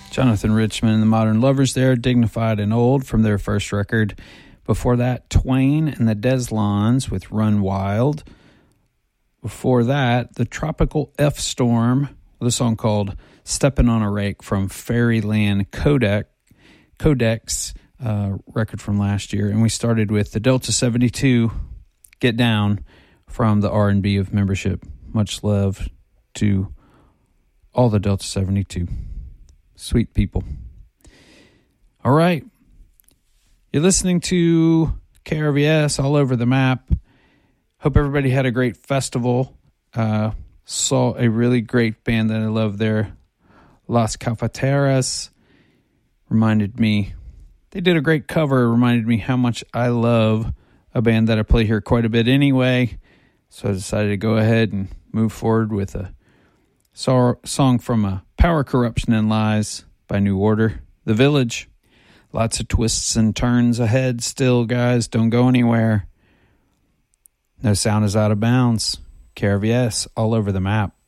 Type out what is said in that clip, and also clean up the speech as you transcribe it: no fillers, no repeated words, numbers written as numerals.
Jonathan Richman and the Modern Lovers there, Dignified and Old from their first record. Before that, Twain and the Deslons with Run Wild. Before that, the Tropical F Storm with a song called Steppin' on a Rake from Fairyland Codex record from last year. And we started with the Delta 72, Get Down, from the R&B of Membership. Much love to all the Delta 72. Sweet people. All right. You're listening to KRVS all over the map. Hope everybody had a great festival. Saw a really great band that I love there. Las Cafeteras. Reminded me, they did a great cover. Reminded me how much I love a band that I play here quite a bit anyway. So I decided to go ahead and move forward with a song from Power, Corruption, and Lies by New Order, The Village. Lots of twists and turns ahead still, guys. Don't go anywhere. No sound is out of bounds. KRVS all over the map.